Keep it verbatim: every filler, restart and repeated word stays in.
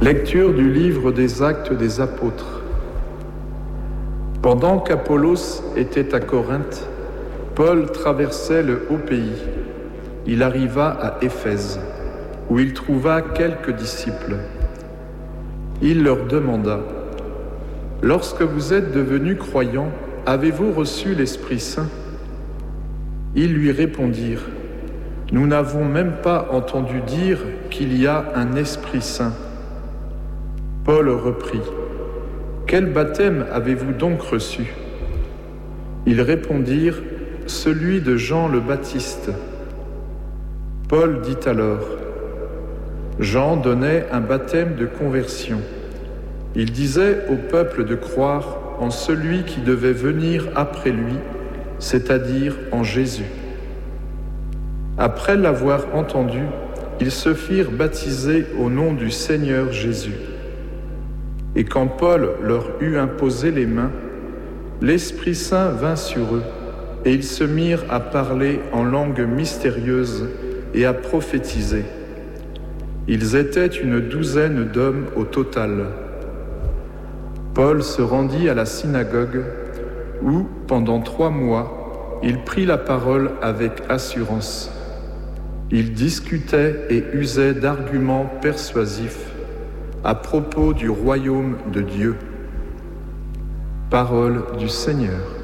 Lecture du livre des Actes des Apôtres. Pendant qu'Apollos était à Corinthe, Paul traversait le haut pays. Il arriva à Éphèse, où il trouva quelques disciples. Il leur demanda : « Lorsque vous êtes devenus croyants, avez-vous reçu l'Esprit Saint ?» Ils lui répondirent : « Nous n'avons même pas entendu dire qu'il y a un Esprit Saint. » Paul reprit : « Quel baptême avez-vous donc reçu ?» Ils répondirent : « Celui de Jean le Baptiste. » Paul dit alors : « Jean donnait un baptême de conversion. Il disait au peuple de croire en celui qui devait venir après lui, c'est-à-dire en Jésus. » Après l'avoir entendu, ils se firent baptiser au nom du Seigneur Jésus. Et quand Paul leur eut imposé les mains, l'Esprit Saint vint sur eux, et ils se mirent à parler en langue mystérieuse et à prophétiser. Ils étaient une douzaine d'hommes au total. Paul se rendit à la synagogue, où, pendant trois mois, il prit la parole avec assurance. Il discutait et usait d'arguments persuasifs à propos du royaume de Dieu. Parole du Seigneur.